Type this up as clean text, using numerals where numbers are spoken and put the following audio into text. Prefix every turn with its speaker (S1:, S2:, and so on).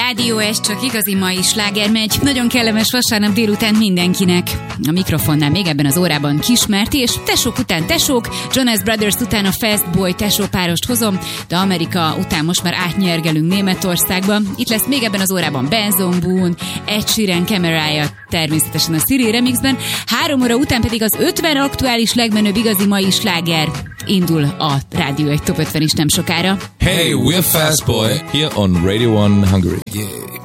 S1: Rádió, ez csak igazi mai sláger megy. Nagyon kellemes vasárnap délután mindenkinek. A mikrofonnál még ebben az órában Kismárti, és tesók után tesók, Jonas Brothers után a Fast Boy tesó párost hozom, de Amerika után most már átnyergelünk Németországba. Itt lesz még ebben az órában Benson Boone, Ed Sheeran kamerája, természetesen a Siri remixben. 3 óra után pedig az 50 aktuális legmenőbb igazi mai sláger. Indul a Rádió egy Top 50 is nem sokára.
S2: Hey, we're Fast Boy here on Radio 1 Hungary. Yeah.